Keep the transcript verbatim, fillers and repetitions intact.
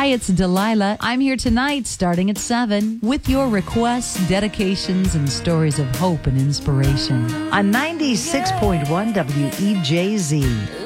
Hi, it's Delilah. I'm here tonight starting at seven with your requests, dedications, and stories of hope and inspiration on ninety-six point one W E J Z.